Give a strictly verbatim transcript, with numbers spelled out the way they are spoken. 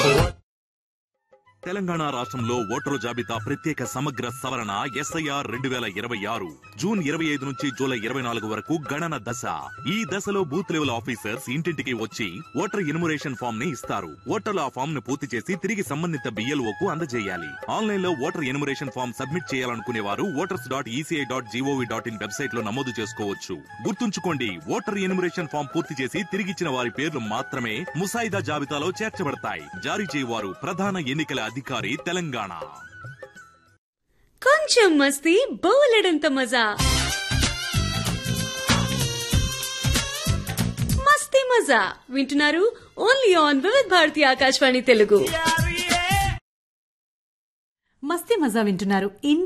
తెలంగాణ రాష్ట్రంలో ఓటరు జాబితా ప్రత్యేక సమగ్ర సవరణ ఎస్ఐఆర్ రెండు వేల ఇరవై ఆరు జూన్ ఇరవై ఐదు నుంచి జూలై ఇరవై నాలుగు వరకు గణన దశ. ఈ దశలో బూత్ లెవెల్ ఆఫీసర్స్ ఇంటింటికి వచ్చి ఓటర్ ఎన్యుమరేషన్ ఫామ్ ని ఇస్తారు. ఓటర్లు ఆ ఫామ్ ను పూర్తి చేసి తిరిగి సంబంధిత బిఎల్ఓకు అందజేయాలి. ఆన్లైన్ లో ఓటర్ ఎన్యుమరేషన్ ఫామ్ సబ్మిట్ చేయాలనుకునే వారు voters dot ECI dot GOV dot in website లో నమోదు చేసుకోవచ్చు. గుర్తుంచుకోండి, ఓటర్ ఎన్యుమరేషన్ ఫామ్ పూర్తి చేసి తిరిగిచ్చిన వారి పేర్లు మాత్రమే ముసాయిదా జాబితాలో చేర్చబడతాయి. జారీ చేయవారు ప్రధాన ఎన్నికల అధికారి తెలంగాణ. కొంచెం మస్తీ బోలెడంత మజా, మస్తీ మజా వింటున్నారు ఓన్లీ ఆన్ వివిధ భారతి ఆకాశవాణి తెలుగు. మస్తీ మజా వింటున్నారు.